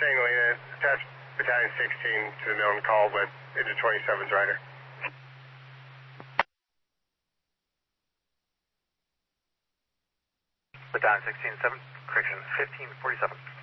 Lena, attach Battalion 16 to the known call with into 27's rider. Battalion 16-7, correction, 1547.